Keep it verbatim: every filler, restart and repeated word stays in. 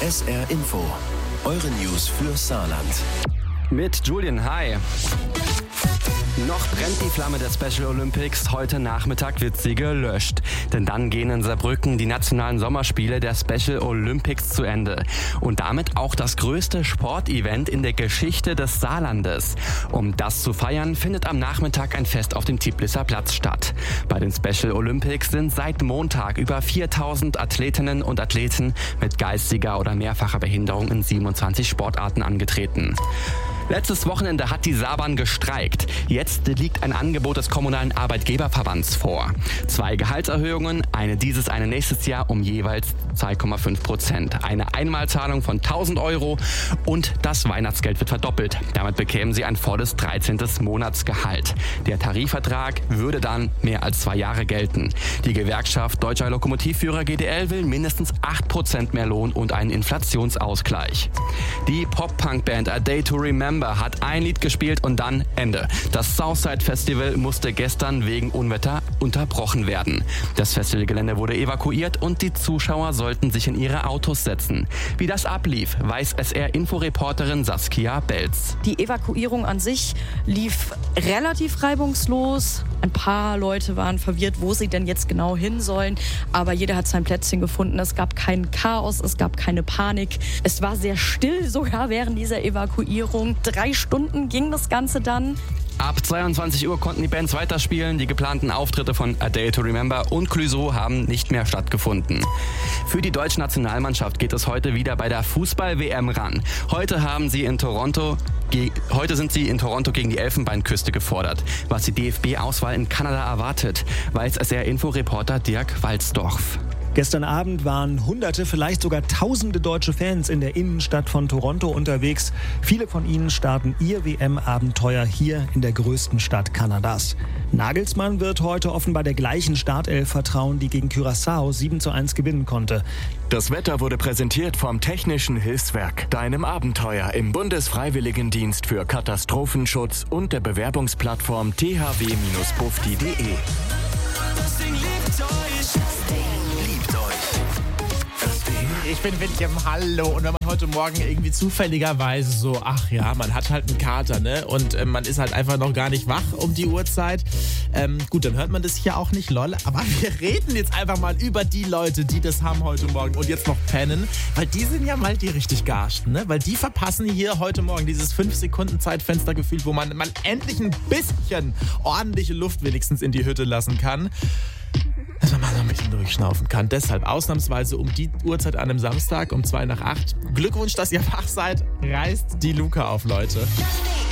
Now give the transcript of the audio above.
S R Info, eure News für Saarland. Mit Julian, hi. Noch brennt die Flamme der Special Olympics, heute Nachmittag wird sie gelöscht. Denn dann gehen in Saarbrücken die nationalen Sommerspiele der Special Olympics zu Ende. Und damit auch das größte Sportevent in der Geschichte des Saarlandes. Um das zu feiern, findet am Nachmittag ein Fest auf dem Tiblisser Platz statt. Bei den Special Olympics sind seit Montag über viertausend Athletinnen und Athleten mit geistiger oder mehrfacher Behinderung in siebenundzwanzig Sportarten angetreten. Letztes Wochenende hat die Saarbahn gestreikt. Jetzt liegt ein Angebot des Kommunalen Arbeitgeberverbands vor. Zwei Gehaltserhöhungen, eine dieses, eine nächstes Jahr um jeweils zwei Komma fünf Prozent. Eine Einmalzahlung von tausend Euro und das Weihnachtsgeld wird verdoppelt. Damit bekämen sie ein volles dreizehntes Monatsgehalt. Der Tarifvertrag würde dann mehr als zwei Jahre gelten. Die Gewerkschaft Deutscher Lokomotivführer G D L will mindestens acht Prozent mehr Lohn und einen Inflationsausgleich. Die Pop-Punk-Band A Day to Remember hat ein Lied gespielt und dann Ende. Das Southside Festival musste gestern wegen Unwetter unterbrochen werden. Das Festivalgelände wurde evakuiert und die Zuschauer sollten sich in ihre Autos setzen. Wie das ablief, weiß S R-Inforeporterin Saskia Belz. Die Evakuierung an sich lief relativ reibungslos. Ein paar Leute waren verwirrt, wo sie denn jetzt genau hin sollen. Aber jeder hat sein Plätzchen gefunden. Es gab kein Chaos, es gab keine Panik. Es war sehr still sogar während dieser Evakuierung. Drei Stunden ging das Ganze dann. Ab zweiundzwanzig Uhr konnten die Bands weiterspielen. Die geplanten Auftritte von A Day to Remember und Clouseau haben nicht mehr stattgefunden. Für die deutsche Nationalmannschaft geht es heute wieder bei der Fußball-W M ran. Heute haben sie in Toronto Heute sind sie in Toronto gegen die Elfenbeinküste gefordert. Was die D F B-Auswahl in Kanada erwartet, weiß S R-Info-Reporter Dirk Walzdorf. Gestern Abend waren Hunderte, vielleicht sogar Tausende deutsche Fans in der Innenstadt von Toronto unterwegs. Viele von ihnen starten ihr W M-Abenteuer hier in der größten Stadt Kanadas. Nagelsmann wird heute offenbar der gleichen Startelf vertrauen, die gegen Curaçao sieben zu eins gewinnen konnte. Das Wetter wurde präsentiert vom Technischen Hilfswerk, deinem Abenteuer im Bundesfreiwilligendienst für Katastrophenschutz und der Bewerbungsplattform t h w Bindestrich bufdi punkt de. Ich bin wirklich im Hallo und wenn man heute Morgen irgendwie zufälligerweise so, ach ja, man hat halt einen Kater, ne? Und äh, man ist halt einfach noch gar nicht wach um die Uhrzeit. Ähm, gut, dann hört man das hier auch nicht, lol. Aber wir reden jetzt einfach mal über die Leute, die das haben heute Morgen und jetzt noch pennen. Weil die sind ja mal die richtig Garschten, ne? Weil die verpassen hier heute Morgen dieses fünf Sekunden Zeitfenster gefühlt, wo man, man endlich ein bisschen ordentliche Luft wenigstens in die Hütte lassen kann. Dass man mal so ein bisschen durchschnaufen kann. Deshalb ausnahmsweise um die Uhrzeit an einem Samstag um zwei nach acht. Glückwunsch, dass ihr wach seid. Reißt die Luke auf, Leute.